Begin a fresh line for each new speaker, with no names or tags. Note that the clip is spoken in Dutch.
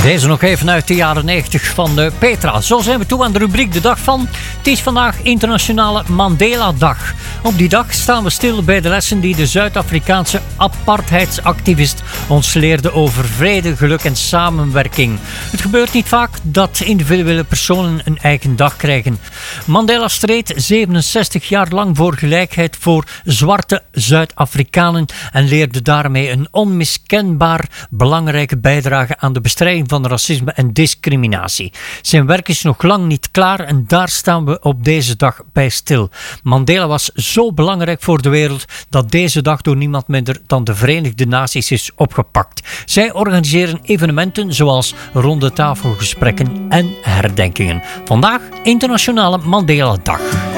Deze nog even uit de jaren 90 van Petra. Zo zijn we toe aan de rubriek De Dag van. Het is vandaag Internationale Mandela-dag. Op die dag staan we stil bij de lessen die de Zuid-Afrikaanse apartheidsactivist ons leerde over vrede, geluk en samenwerking. Het gebeurt niet vaak dat individuele personen een eigen dag krijgen. Mandela streed 67 jaar lang voor gelijkheid voor zwarte Zuid-Afrikanen en leerde daarmee een onmiskenbaar belangrijke bijdrage aan de bestrijding van racisme en discriminatie. Zijn werk is nog lang niet klaar en daar staan we op deze dag bij stil. Mandela was zo belangrijk voor de wereld dat deze dag door niemand minder dan de Verenigde Naties is opgepakt. Zij organiseren evenementen zoals ronde tafelgesprekken en herdenkingen. Vandaag Internationale Mandela-dag.